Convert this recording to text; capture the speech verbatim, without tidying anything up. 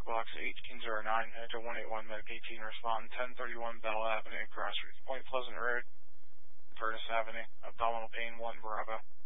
Box eighteen oh nine, head to one eight one Medic eighteen, respond ten thirty-one Bell Avenue, Crossroads, Point Pleasant Road, Curtis Avenue, abdominal pain, one Bravo.